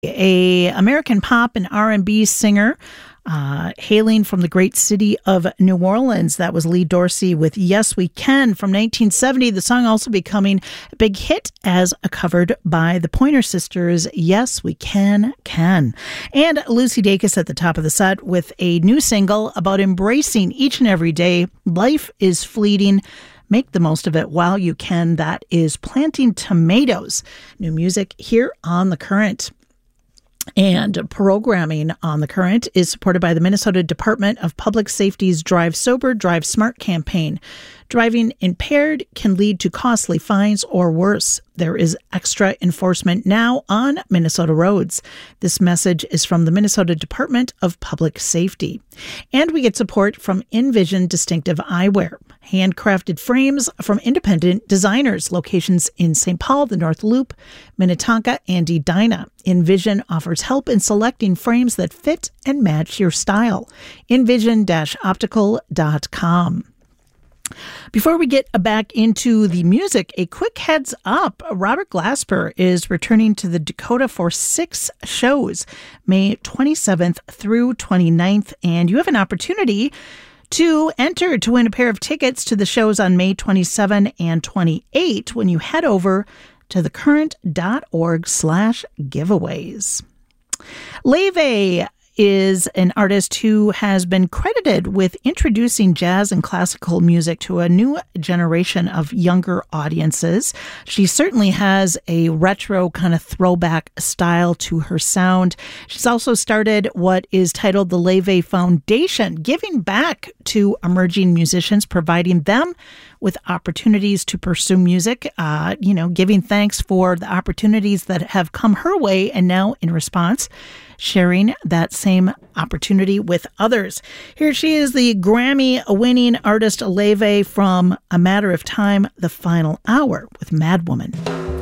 a American pop and R&B singer, hailing from the great city of New Orleans. That was Lee Dorsey with Yes We Can from 1970. The song also becoming a big hit as covered by the Pointer Sisters, Yes We Can. And Lucy Dacus at the top of the set with a new single about embracing each and every day. Life is fleeting. Make the most of it while you can. That is Planting Tomatoes. New music here on The Current. And programming on The Current is supported by the Minnesota Department of Public Safety's Drive Sober, Drive Smart campaign. Driving impaired can lead to costly fines or worse. There is extra enforcement now on Minnesota roads. This message is from the Minnesota Department of Public Safety. And we get support from Envision Distinctive Eyewear. Handcrafted frames from independent designers. Locations in St. Paul, the North Loop, Minnetonka, and Edina. Envision offers help in selecting frames that fit and match your style. Envision-optical.com. Before we get back into the music, a quick heads up. Robert Glasper is returning to the Dakota for 6 shows, May 27th through 29th, and you have an opportunity to enter to win a pair of tickets to the shows on May 27 and 28 when you head over to thecurrent.org/giveaways. Leve is an artist who has been credited with introducing jazz and classical music to a new generation of younger audiences. She certainly has a retro kind of throwback style to her sound. She's also started what is titled the Leve Foundation, giving back to emerging musicians, providing them with opportunities to pursue music, giving thanks for the opportunities that have come her way, and now in response, sharing that same opportunity with others. Here she is, the Grammy-winning artist Leve from A Matter of Time, The Final Hour with Mad Woman.